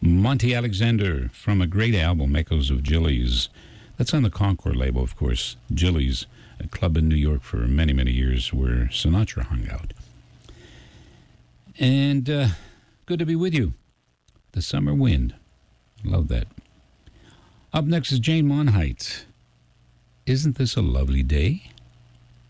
Monty Alexander from a great album, Echoes of Jilly's. That's on the Concord label, of course. Jilly's, a club in New York for many, many years where Sinatra hung out. And good to be with you. The Summer Wind. Love that. Up next is Jane Monheit. Isn't this a lovely day?